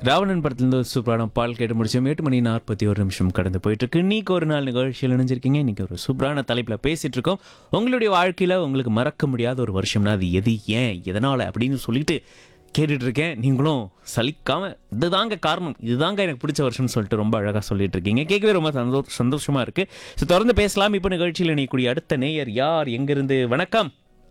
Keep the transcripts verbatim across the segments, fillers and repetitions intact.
ராவணன் படத்துலேருந்து ஒரு சூப்பரான பால் கேட்டு முடிச்சோம். எட்டு மணி நாற்பத்தி ஒரு நிமிஷம் கடந்து போயிட்டு இருக்கு. இன்னைக்கு ஒரு நாள் நிகழ்ச்சியில் இணைஞ்சிருக்கீங்க. இன்னைக்கு ஒரு சூப்பரான தலைப்பில் பேசிட்டு இருக்கோம். உங்களுடைய வாழ்க்கையில் உங்களுக்கு மறக்க முடியாத ஒரு வருஷம்னா அது எது, ஏன், எதனால் அப்படின்னு சொல்லிட்டு கேட்டுட்டு இருக்கேன். நீங்களும் சலிக்காம இதுதாங்க காரணம், இதுதாங்க எனக்கு பிடிச்ச வருஷம்னு சொல்லிட்டு ரொம்ப அழகாக சொல்லிட்டு இருக்கீங்க. கேட்கவே ரொம்ப சந்தோ சந்தோஷமா இருக்கு. ஸோ தொடர்ந்து பேசலாம். இப்போ நிகழ்ச்சியில் இணையக்கூடிய அடுத்த நேயர் யார், எங்கிருந்து? வணக்கம்.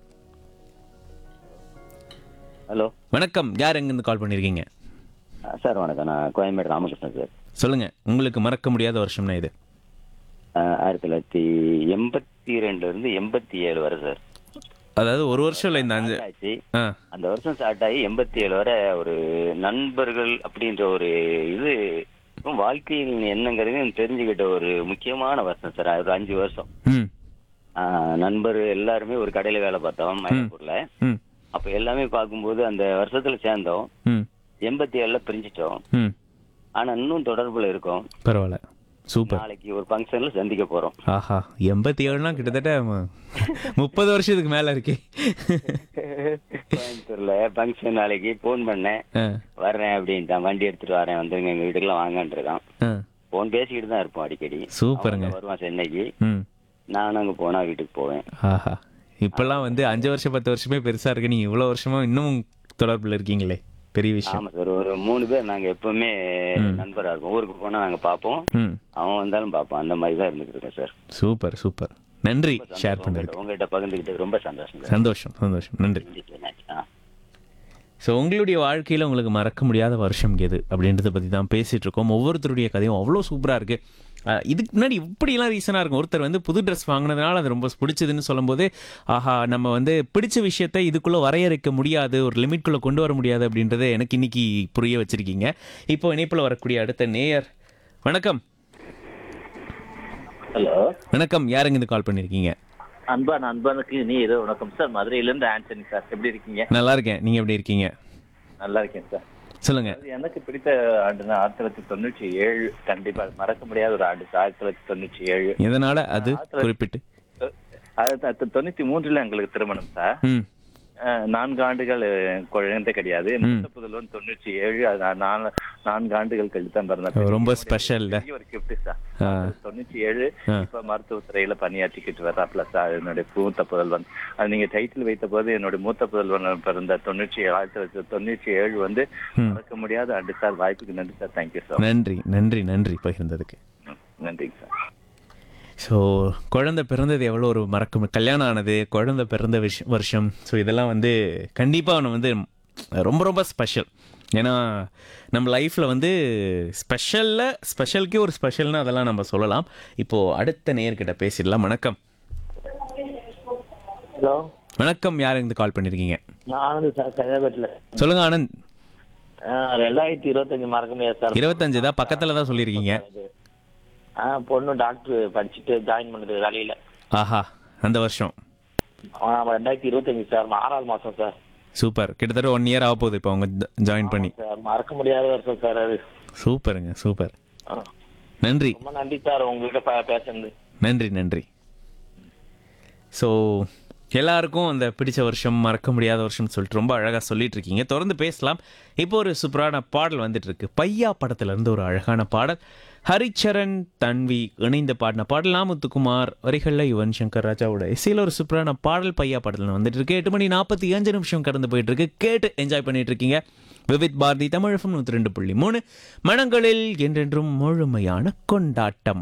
ஹலோ வணக்கம். யார் எங்கிருந்து கால் பண்ணியிருக்கீங்க? சார் வணக்கம். நான் கோயம்பேடு ராமகிருஷ்ணன் சார். சொல்லுங்க, உங்களுக்கு மறக்க முடியாத வருஷம்னா இது? அஹ், ஆயிரத்தி தொள்ளாயிரத்தி எண்பத்தி ரெண்டுல இருந்து எண்பத்தி ஏழு வரை சார். அதாவது ஒரு வருஷம் இல்லை, இந்த அஞ்சு ஆச்சு. ஆ அந்த வருஷம் ஸ்டார்ட் ஆகி எண்பத்தி ஏழு வரை ஒரு நண்பர்கள் அப்படின்ற ஒரு இது வாழ்க்கையில் என்னங்கிறது தெரிஞ்சுக்கிட்ட ஒரு முக்கியமான வருஷம் சார். அது ஒரு அஞ்சு வருஷம். ம் அஹ், நண்பர் எல்லாருமே ஒரு கடையில வேலை பார்த்தோம் மயிலாப்பூர்ல. ம் அப்ப எல்லாமே பார்க்கும்போது அந்த வருஷத்துல சேர்ந்தோம். ம் எண்பத்தி ஏழுல பிரிஞ்சிட்டோம். ம் ஆனா இன்னும் தொடர்புல இருக்கோம். பரவாயில்ல, சூப்பர். நாளைக்கு ஒரு ஃபங்க்ஷன்ல சந்திக்க போறோம். ஆஹா, எண்பத்தி ஏழுலாம் கிட்டத்தட்ட ம- முப்பது வருஷத்துக்கு மேல இருக்கே. கோயம்புத்தூர்ல ஃபங்க்ஷன் நாளைக்கு போன் பண்ணேன், ஆ, வர்றேன் அப்படின்ட்டான். வண்டி எடுத்துட்டு வரேன், வந்துருங்க எங்க வீட்டுக்குலாம் வாங்கன்னு இருக்கான். ஆ, போன் பேசிக்கிட்டு தான் இருப்போம் அடிக்கடி. சூப்பருங்க. அவன் வருவான் சென்னைக்கு, ம் நானும் அங்க போனா வீட்டுக்கு போவேன். ஆஹா, இப்பெல்லாம் வந்து அஞ்சு வருஷம் பத்து வருஷமே பெருசா இருக்கு. நீங்க இவ்வளவு வருஷமா இன்னும் தொடர்புல இருக்கீங்களே, பெரிய விஷயம். ஆமா சார், ஒரு மூணு பேர் நாங்க எப்பவுமே நண்பரா இருப்போம். ஊருக்கு போனா நாங்க பார்ப்போம், ம் அவன் வந்தாலும் பார்ப்போம். அந்த மாதிரி தான் இருந்துட்டு இருக்கேன் சார். Super super. நன்றி ஷேர் பண்ணதுக்கு. உங்ககிட்ட பகிர்ந்துக்கிட்டு ரொம்ப சந்தோஷம் சார். சந்தோஷம் சந்தோஷம். நன்றி. ஆ. ஸோ உங்களுடைய வாழ்க்கையில் உங்களுக்கு மறக்க முடியாத வருஷம் எது அப்படின்றத பற்றி தான் பேசிகிட்டு இருக்கோம். ஒவ்வொருத்தருடைய கதையும் அவ்வளோ சூப்பராக இருக்குது. இதுக்கு முன்னாடி இப்படிலாம் ரீசனாக இருக்கும். ஒருத்தர் வந்து புது ட்ரெஸ் வாங்கினதுனால அது ரொம்ப பிடிச்சதுன்னு சொல்லும்போது, ஆஹா, நம்ம வந்து பிடிச்ச விஷயத்தை இதுக்குள்ளே வரையறுக்க முடியாது, ஒரு லிமிட்குள்ளே கொண்டு வர முடியாது அப்படின்றத எனக்கு இன்னைக்கு புரிய வச்சுருக்கீங்க. இப்போ இணைப்பில் வரக்கூடிய அடுத்த நேயர். வணக்கம். ஹலோ வணக்கம். யாருங்க இருந்து கால் பண்ணியிருக்கீங்க? அன்பான அன்பானுக்கு நீ ஏதோ வணக்கம் சார். மதுரையிலேருந்து ஆண்டனி சார். எப்படி இருக்கீங்க? நல்லா இருக்கேன். நீங்கள் எப்படி இருக்கீங்க? நல்லா இருக்கேன் சார். சொல்லுங்க. அது எனக்கு பிடித்த ஆண்டுனா ஆயிரத்தி தொள்ளாயிரத்தி தொண்ணூற்றி ஏழு. கண்டிப்பா மறக்க முடியாத ஒரு ஆண்டு சார். ஆயிரத்தி தொள்ளாயிரத்தி தொண்ணூற்றி ஏழு. எதனால அது குறிப்பிட்டு? ஆயிரத்தி தொள்ளாயிரத்தி தொண்ணூத்தி மூன்றுல எங்களுக்கு திருமணம் சார். ம் அஹ், நான்கு ஆண்டுகள் குழந்தை கிடையாது. மூத்த புதல்வன் தொண்ணூற்றி ஏழு. அது நான் நாலு- நான்கு ஆண்டுகள் கழித்து தான் பிறந்தேன். ரொம்ப ஸ்பெஷல். பெரிய ஒரு கிஃப்ட் சார். தொண்ணூற்றி ஏழு. இப்ப மருத்துவத்துறையில பணியாற்றிக்கிட்டு வர்றாப்ல சார் என்னுடைய மூத்த புதல்வன். அது நீங்க டைட்டில் வைத்த போது என்னுடைய மூத்த புதல்வன் பிறந்த தொண்ணூற்றி ஆயிரத்தி தொள்ளாயிரத்தி தொண்ணூற்றி ஏழு வந்து மறக்க முடியாத ஆண்டு சார். வாய்ப்புக்கு நன்றி சார். Thank you sir. நன்றி நன்றி நன்றி பகிர்ந்ததுக்கு. நன்றிங்க சார். ஸோ குழந்தை பிறந்தது எவ்வளோ ஒரு மறக்க, கல்யாணம் ஆனது, குழந்தை பிறந்த விஷயம் வருஷம். ஸோ இதெல்லாம் வந்து கண்டிப்பாக ஒன்று வந்து ரொம்ப ரொம்ப ஸ்பெஷல். ஏன்னா நம்ம லைஃப்பில் வந்து ஸ்பெஷலில் ஸ்பெஷலுக்கே ஒரு ஸ்பெஷல்னு அதெல்லாம் நம்ம சொல்லலாம். இப்போது அடுத்த நேயர்கிட்ட பேசிடலாம். வணக்கம். ஹலோ வணக்கம். யார் இருந்து கால் பண்ணியிருக்கீங்க? நான் ஆனந்த் சார், சைதாபேட்டில். சொல்லுங்கள் ஆனந்த். ரெண்டாயிரத்தி இருபத்தஞ்சு மறக்க முடியாது சார். இருபத்தஞ்சு தான், பக்கத்தில் தான் சொல்லியிருக்கீங்க. ஆ பொண்ணு டாக்டர் படிச்சுட்டு ஜாயின் பண்ணுது வேலையில். ஆஹா, அந்த வருஷம். ஆ ரெண்டாயிரத்தி இருபத்தஞ்சு சார். ஆறாவது மாதம் சார். சூப்பர். கிட்டத்தட்ட ஒன் இயர் ஆக போகுது இப்போ அவங்க ஜாயின் பண்ணி. சார் மறக்க முடியாத வருஷம் சார் அது. சூப்பருங்க, சூப்பர். ஆ, நன்றி ரொம்ப நன்றி சார் உங்கள்கிட்ட ப- பேசுனது. நன்றி நன்றி. ஸோ எல்லாருக்கும் அந்த பிடிச்ச வருஷம், மறக்க முடியாத வருஷம்னு சொல்லிட்டு ரொம்ப அழகாக சொல்லிட்டு இருக்கீங்க. தொடர்ந்து பேசலாம். இப்போ ஒரு சூப்பரான பாடல் வந்துட்டு இருக்கு. பையா படத்துல இருந்து ஒரு அழகான பாடல். ஹரிச்சரன் தன்வி இணைந்து பாடின பாடல். நாமுத்துக்குமார் வரிகளில் யுவன் சங்கர் ராஜாவோட இசையில் ஒரு சூப்பரான பாடல் பையா படத்தில் வந்துட்டு இருக்கு. எட்டு மணி நாற்பத்தி அஞ்சு நிமிஷம் கடந்து போயிட்டு இருக்கு. கேட்டு என்ஜாய் பண்ணிட்டு இருக்கீங்க. விவித் பாரதி தமிழ் எஃப்எம் நூற்றி ரெண்டு புள்ளி மூணு. மனங்களில் என்றென்றும் முழுமையான கொண்டாட்டம்.